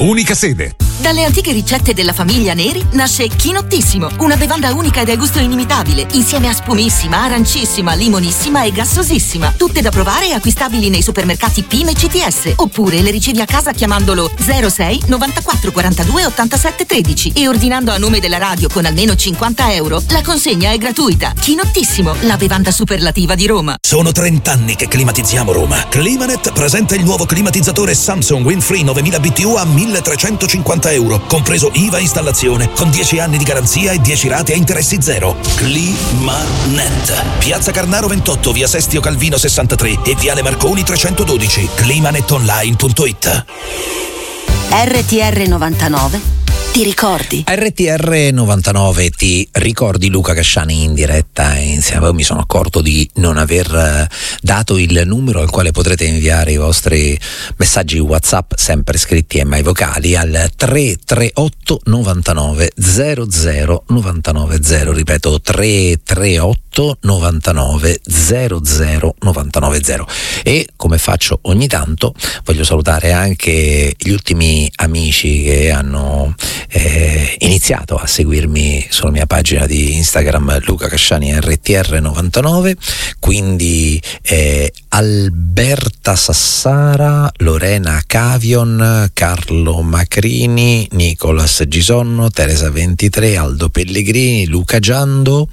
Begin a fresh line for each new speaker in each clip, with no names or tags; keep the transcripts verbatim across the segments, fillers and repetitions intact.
unica sede.
Dalle antiche ricette della famiglia Neri nasce Chinottissimo, una bevanda unica e dal gusto inimitabile, insieme a spumissima, arancissima, limonissima e gassosissima. Tutte da provare e acquistabili nei supermercati Pime e C T S, oppure le ricevi a casa chiamandolo zero sei novantaquattro quarantadue ottantasette tredici e ordinando a nome della radio con almeno cinquanta euro. La consegna è gratuita. Chinottissimo, la bevanda superlativa di Roma.
Sono trent'anni che climatizziamo Roma. Climanet presenta il nuovo climatizzatore Samsung Windfree novemila B T U a milletrecentocinquanta euro, compreso I V A installazione, con dieci anni di garanzia e dieci rate a interessi zero. Climanet. Piazza Carnaro ventotto, via Sestio Calvino sessantatré e viale Marconi trecentododici. climanetonline punto it.
R T R novantanove ti ricordi?
R T R novantanove ti ricordi, Luca Casciani in diretta insieme. Mi sono accorto di non aver dato il numero al quale potrete inviare i vostri messaggi WhatsApp, sempre scritti e mai vocali, al tre tre otto novantanove zero zero novantanove zero. Ripeto, tre tre otto novantanove zero zero novantanove zero. E come faccio ogni tanto, voglio salutare anche gli ultimi amici che hanno Eh, iniziato a seguirmi sulla mia pagina di Instagram Luca Casciani R T R novantanove, quindi eh, Alberta Sassara, Lorena Cavion, Carlo Macrini, Nicolas Gisonno, Teresa ventitré, Aldo Pellegrini, Luca Giando.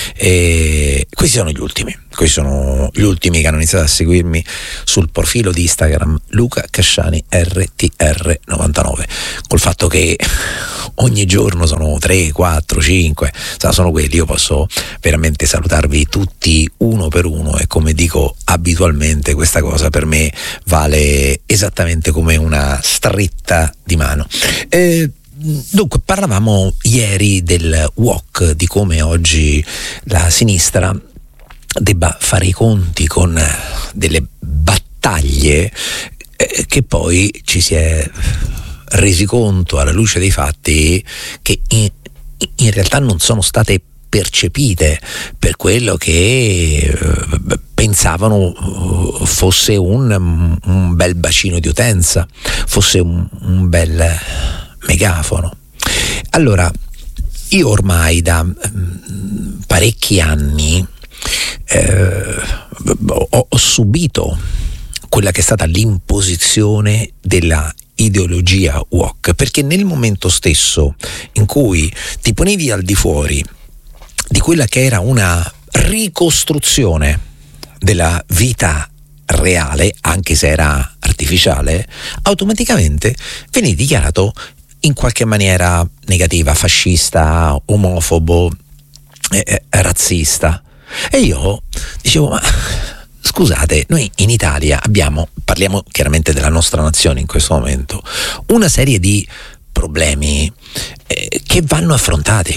E questi sono gli ultimi questi sono gli ultimi che hanno iniziato a seguirmi sul profilo di Instagram Luca Casciani R T R novantanove, col fatto che ogni giorno sono tre, quattro, cinque, sono quelli. Io posso veramente salutarvi tutti uno per uno e, come dico abitualmente, questa cosa per me vale esattamente come una stretta di mano. Eh, Dunque, parlavamo ieri del W O C, di come oggi la sinistra debba fare i conti con delle battaglie eh, che poi ci si è resi conto alla luce dei fatti che in, in realtà non sono state percepite per quello che eh, pensavano fosse un, un bel bacino di utenza, fosse un, un bel megafono. Allora, io ormai da um, parecchi anni eh, ho, ho subito quella che è stata l'imposizione della ideologia W O C, perché nel momento stesso in cui ti ponevi al di fuori di quella che era una ricostruzione della vita reale, anche se era artificiale, automaticamente venivi dichiarato in qualche maniera negativa, fascista, omofobo, eh, razzista. E io dicevo, ma scusate, noi in Italia abbiamo, parliamo chiaramente della nostra nazione in questo momento, una serie di problemi eh, che vanno affrontati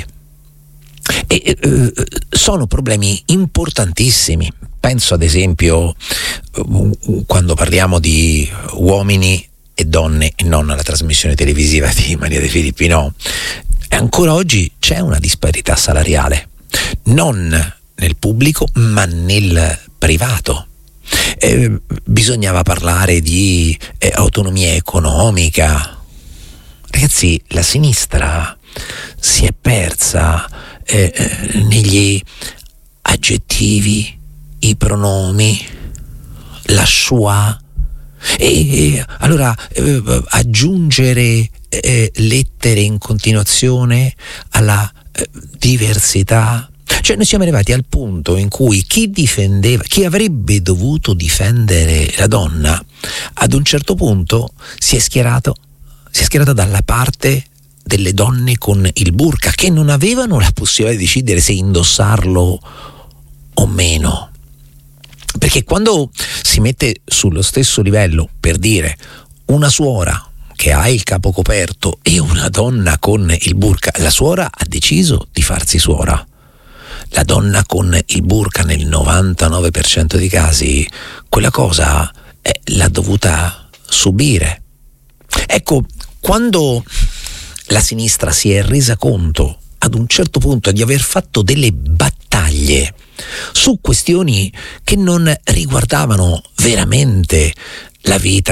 e eh, sono problemi importantissimi. Penso ad esempio quando parliamo di uomini e donne e non alla trasmissione televisiva di Maria De Filippi, no, ancora oggi c'è una disparità salariale, non nel pubblico ma nel privato. Eh, bisognava parlare di eh, autonomia economica. Ragazzi, la sinistra si è persa eh, eh, negli aggettivi, i pronomi, la Shoah. E, e allora eh, aggiungere eh, lettere in continuazione alla eh, diversità. Cioè, noi siamo arrivati al punto in cui chi difendeva, chi avrebbe dovuto difendere la donna, ad un certo punto si è schierato, si è schierato dalla parte delle donne con il burqa, che non avevano la possibilità di decidere se indossarlo o meno. Perché quando si mette sullo stesso livello, per dire, una suora che ha il capo coperto e una donna con il burqa, la suora ha deciso di farsi suora. La donna con il burqa nel novantanove per cento dei casi quella cosa eh, l'ha dovuta subire. Ecco, quando la sinistra si è resa conto ad un certo punto di aver fatto delle battaglie su questioni che non riguardavano veramente la vita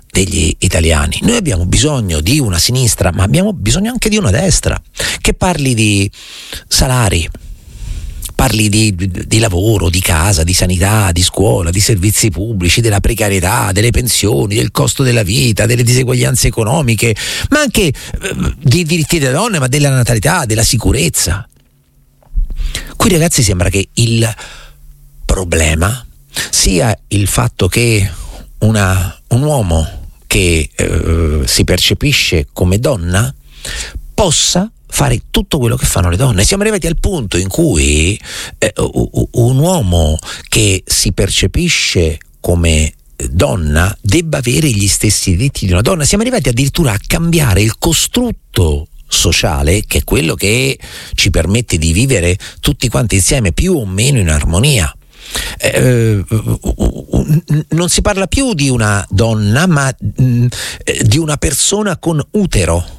degli italiani. Noi abbiamo bisogno di una sinistra, ma abbiamo bisogno anche di una destra che parli di salari, parli di, di lavoro, di casa, di sanità, di scuola, di servizi pubblici, della precarietà, delle pensioni, del costo della vita, delle diseguaglianze economiche, ma anche eh, di diritti delle donne, ma della natalità, della sicurezza. Qui, ragazzi, sembra che il problema sia il fatto che una, un uomo che eh, si percepisce come donna possa fare tutto quello che fanno le donne. Siamo arrivati al punto in cui eh, un uomo che si percepisce come donna debba avere gli stessi diritti di una donna. Siamo arrivati addirittura a cambiare il costrutto sociale, che è quello che ci permette di vivere tutti quanti insieme più o meno in armonia. Eh, non si parla più di una donna, ma mh, di una persona con utero.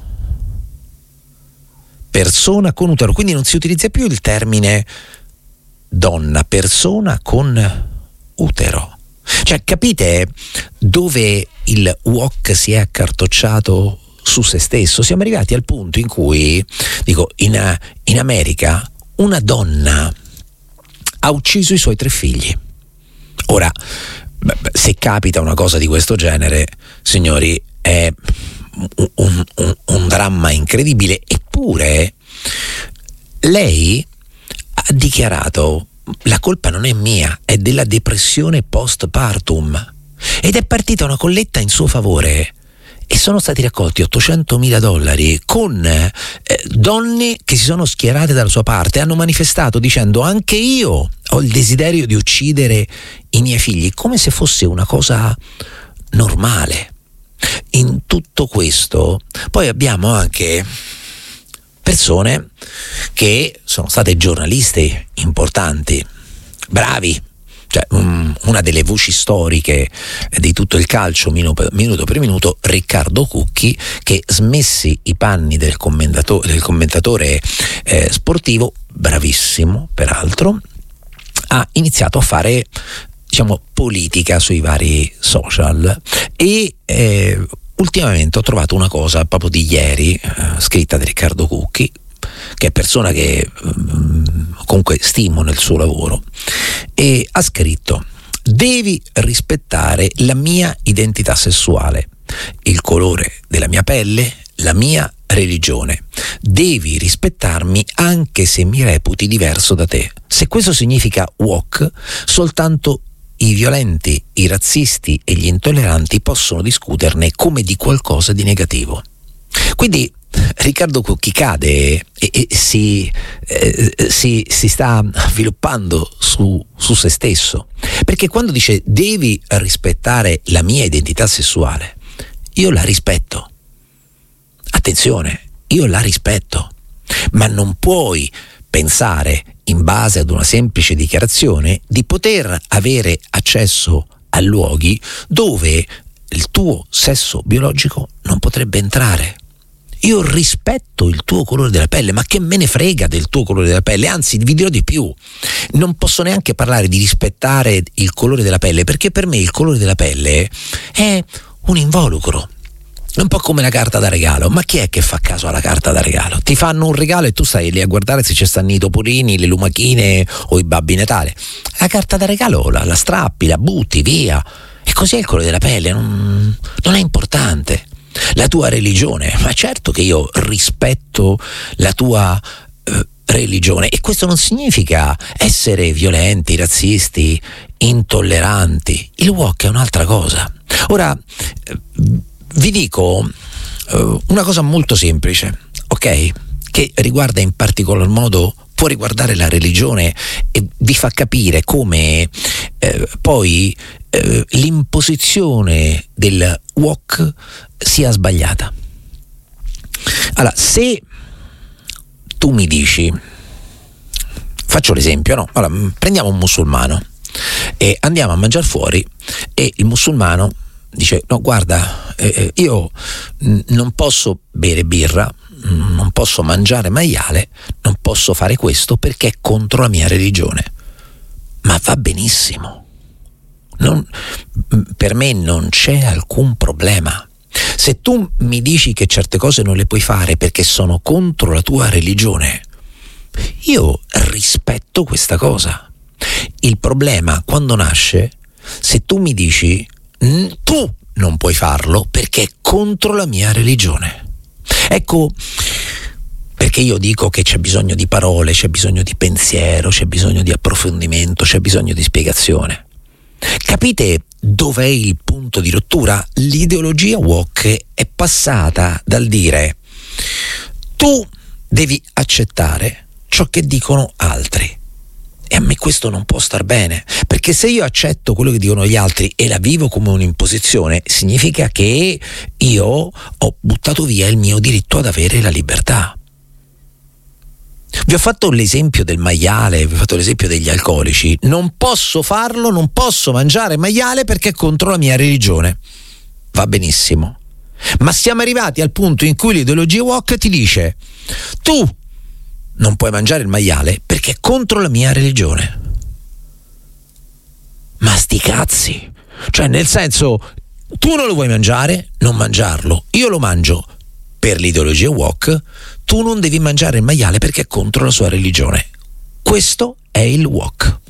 Persona con utero, quindi non si utilizza più il termine donna, persona con utero. Cioè, capite dove il woke si è accartocciato su se stesso? Siamo arrivati al punto in cui, dico, in, in America una donna ha ucciso i suoi tre figli. Ora, se capita una cosa di questo genere, signori, è un, un, un, un dramma incredibile. Eppure lei ha dichiarato: la colpa non è mia, è della depressione postpartum, ed è partita una colletta in suo favore e sono stati raccolti ottocentomila dollari con eh, donne che si sono schierate dalla sua parte, hanno manifestato dicendo: anche io ho il desiderio di uccidere i miei figli, come se fosse una cosa normale. In tutto questo poi abbiamo anche persone che sono state giornaliste importanti, bravi, cioè um, una delle voci storiche di tutto il calcio minuto, minuto per minuto, Riccardo Cucchi, che smessi i panni del commentatore, del commentatore eh, sportivo, bravissimo peraltro, ha iniziato a fare, diciamo, politica sui vari social e eh, ultimamente ho trovato una cosa proprio di ieri, eh, scritta da Riccardo Cucchi, che è persona che eh, comunque stimo nel suo lavoro, e ha scritto: devi rispettare la mia identità sessuale, il colore della mia pelle, la mia religione. Devi rispettarmi anche se mi reputi diverso da te. Se questo significa woke, soltanto i violenti, i razzisti e gli intolleranti possono discuterne come di qualcosa di negativo. Quindi Riccardo Cucchi cade e, e si, eh, si, si sta sviluppando su, su se stesso, perché quando dice devi rispettare la mia identità sessuale, io la rispetto, attenzione, io la rispetto, ma non puoi pensare, in base ad una semplice dichiarazione, di poter avere accesso a luoghi dove il tuo sesso biologico non potrebbe entrare. Io rispetto il tuo colore della pelle, ma che me ne frega del tuo colore della pelle? Anzi, vi dirò di più, non posso neanche parlare di rispettare il colore della pelle, perché per me il colore della pelle è un involucro. È un po' come la carta da regalo. Ma chi è che fa caso alla carta da regalo? Ti fanno un regalo e tu stai lì a guardare se ci stanno i topolini, le lumachine o i babbi Natale. La carta da regalo la, la strappi, la butti via, e così è il colore della pelle, non, non è importante. La tua religione, ma certo che io rispetto la tua eh, religione, e questo non significa essere violenti, razzisti, intolleranti. Il woke è un'altra cosa. Ora eh, vi dico uh, una cosa molto semplice, ok? Che riguarda in particolar modo, può riguardare la religione, e vi fa capire come eh, poi eh, l'imposizione del woke sia sbagliata. Allora, se tu mi dici, faccio l'esempio, no? Allora, prendiamo un musulmano e andiamo a mangiare fuori e il musulmano dice: no, guarda, eh, io mh, non posso bere birra, mh, non posso mangiare maiale, non posso fare questo perché è contro la mia religione. Ma va benissimo, Non, per me non c'è alcun problema. Se tu mi dici che certe cose non le puoi fare perché sono contro la tua religione, io rispetto questa cosa. Il problema quando nasce, se tu mi dici tu non puoi farlo perché è contro la mia religione. Ecco perché io dico che c'è bisogno di parole, c'è bisogno di pensiero, c'è bisogno di approfondimento, c'è bisogno di spiegazione. Capite dov'è il punto di rottura? L'ideologia woke è passata dal dire tu devi accettare ciò che dicono altri. E a me questo non può star bene, perché se io accetto quello che dicono gli altri e la vivo come un'imposizione, significa che io ho buttato via il mio diritto ad avere la libertà. Vi ho fatto l'esempio del maiale, vi ho fatto l'esempio degli alcolici. Non posso farlo, non posso mangiare maiale perché è contro la mia religione. Va benissimo. Ma siamo arrivati al punto in cui l'ideologia woke ti dice tu non puoi mangiare il maiale perché è contro la mia religione. Ma sti cazzi! Cioè, nel senso, tu non lo vuoi mangiare, non mangiarlo. Io lo mangio per l'ideologia woke, tu non devi mangiare il maiale perché è contro la sua religione. Questo è il woke.